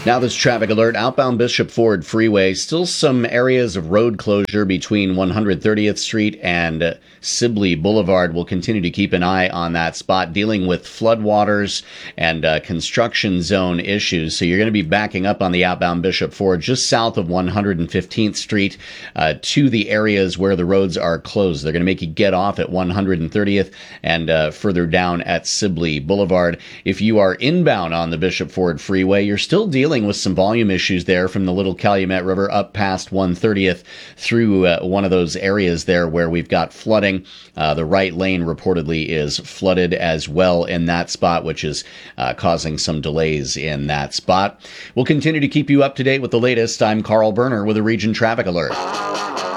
Now this traffic alert, outbound Bishop Ford Freeway, still some areas of road closure between 130th Street and Sibley Boulevard. We'll continue to keep an eye on that spot, dealing with floodwaters and construction zone issues. So you're going to be backing up on the outbound Bishop Ford just south of 115th Street to the areas where the roads are closed. They're going to make you get off at 130th and further down at Sibley Boulevard. If you are inbound on the Bishop Ford Freeway, you're still dealing with some volume issues there from the Little Calumet River up past 130th through one of those areas there where we've got flooding. The right lane reportedly is flooded as well in that spot, which is causing some delays in that spot. We'll continue to keep you up to date with the latest. I'm Carl Berner with a Region Traffic Alert.